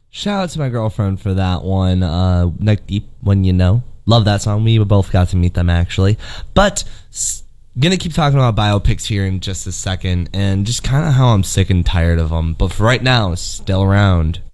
Shout out to my girlfriend for that one. Neck Deep, When You Know. Love that song. We both got to meet them, actually. But gonna keep talking about biopics here in just a second, and just kind of how I'm sick and tired of them. But for right now, still around.